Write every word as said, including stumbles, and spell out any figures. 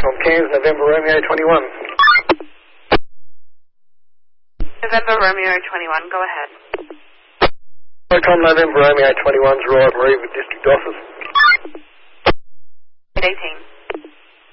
From Cairns, November Romeo twenty-one. November Romeo twenty-one, go ahead. Tom November Romeo twenty-one's Royal Mareeba District Office. eighteen.